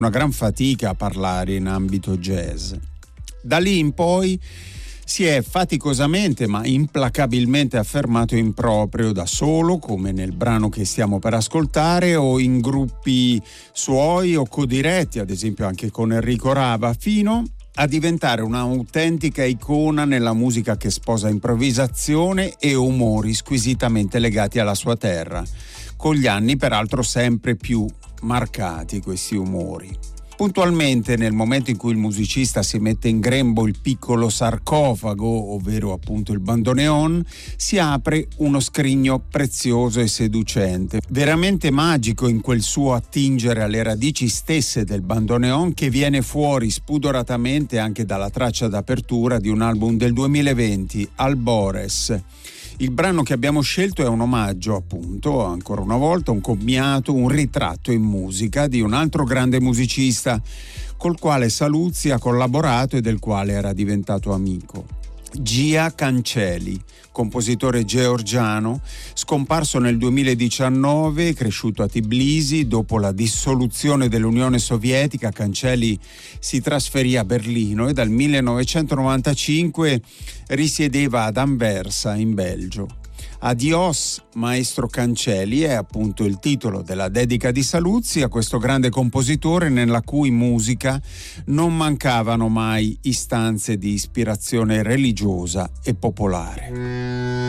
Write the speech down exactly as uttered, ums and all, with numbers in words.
una gran fatica a parlare in ambito jazz. Da lì in poi si è faticosamente ma implacabilmente affermato in proprio da solo, come nel brano che stiamo per ascoltare, o in gruppi suoi o codiretti, ad esempio anche con Enrico Rava, fino a diventare un'autentica icona nella musica che sposa improvvisazione e umori squisitamente legati alla sua terra, con gli anni peraltro sempre più marcati questi umori. Puntualmente, nel momento in cui il musicista si mette in grembo il piccolo sarcofago, ovvero appunto il bandoneon, si apre uno scrigno prezioso e seducente, veramente magico in quel suo attingere alle radici stesse del bandoneon, che viene fuori spudoratamente anche dalla traccia d'apertura di un album del duemilaventi, Albores. Il brano che abbiamo scelto è un omaggio, appunto, ancora una volta, un commiato, un ritratto in musica di un altro grande musicista col quale Saluzzi ha collaborato e del quale era diventato amico. Gia Cancelli, compositore georgiano, scomparso nel duemiladiciannove, cresciuto a Tbilisi. Dopo la dissoluzione dell'Unione Sovietica, Cancelli si trasferì a Berlino e dal millenovecentonovantacinque risiedeva ad Anversa, in Belgio. Adios maestro Cancelli è appunto il titolo della dedica di Saluzzi a questo grande compositore, nella cui musica non mancavano mai istanze di ispirazione religiosa e popolare.